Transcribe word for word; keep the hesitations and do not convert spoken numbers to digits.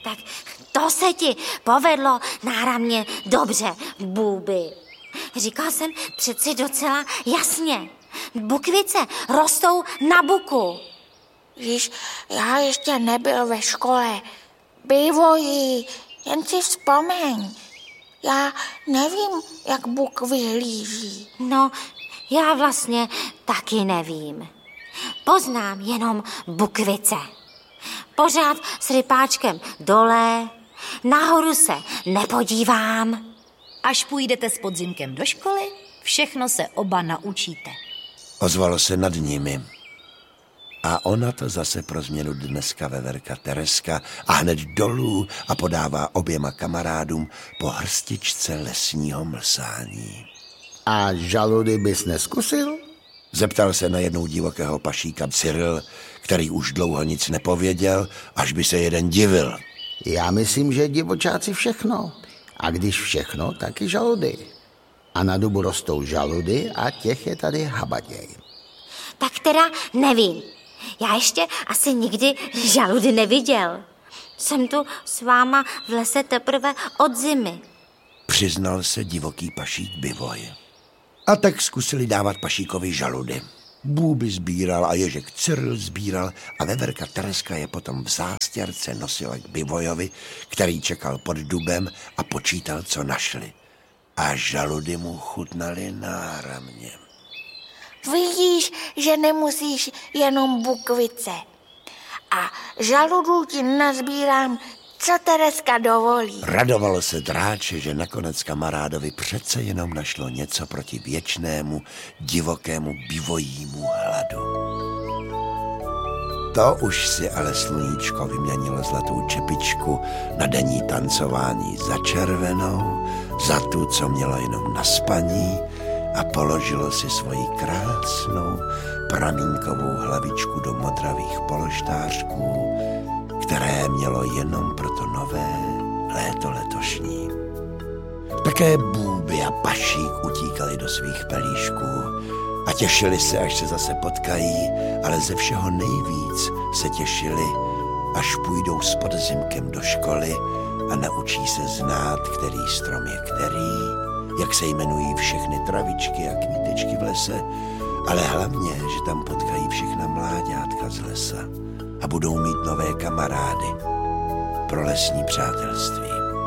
Tak to se ti povedlo náramně dobře, Bůby. Říkal jsem přeci docela jasně. Bukvice rostou na buku. Víš, já ještě nebyl ve škole. Bývojí, jen si vzpomeň. Já nevím, jak buk vyhlíží. No, já vlastně taky nevím. Poznám jenom bukvice. Pořád s rypáčkem dole, nahoru se nepodívám. Až půjdete s Podzimkem do školy, všechno se oba naučíte. Ozvalo se nad nimi. A ona to zase pro změnu dneska veverka Tereska a hned dolů a podává oběma kamarádům po hrstičce lesního mlsání. A žaludy bys neskusil? Zeptal se najednou divokého pašíka Cyril, který už dlouho nic nepověděl, až by se jeden divil. Já myslím, že divočáci všechno. A když všechno, tak i žaludy. A na dubu rostou žaludy a těch je tady habaděj. Tak teda nevím. Já ještě asi nikdy žaludy neviděl. Jsem tu s váma v lese teprve od zimy. Přiznal se divoký pašík Bivoj. A tak zkusili dávat pašíkovi žaludy. Bůby sbíral a Ježek Cyril sbíral a veverka Tereska je potom v zástěrce nosila k Bivojovi, který čekal pod dubem a počítal, co našli. A žaludy mu chutnaly náramně. Vidíš, že nemusíš jenom bukvice. A žaludů ti nazbírám, co Tereska dovolí. Radovalo se dráče, že nakonec kamarádovi přece jenom našlo něco proti věčnému, divokému bivojímu hladu. To už si ale sluníčko vyměnilo zlatou čepičku na denní tancování za červenou, za tu, co mělo jenom na spaní, a položilo si svoji krásnou pramínkovou hlavičku do modravých polštářků, které mělo jenom pro to nové léto letošní. Také Bůby a Pašík utíkali do svých pelíšků a těšili se, až se zase potkají, ale ze všeho nejvíc se těšili, až půjdou s Podzimkem do školy a naučí se znát, který strom je který, jak se jmenují všechny travičky a kvítečky v lese, ale hlavně, že tam potkají všechna mláďátka z lesa a budou mít nové kamarády pro lesní přátelství.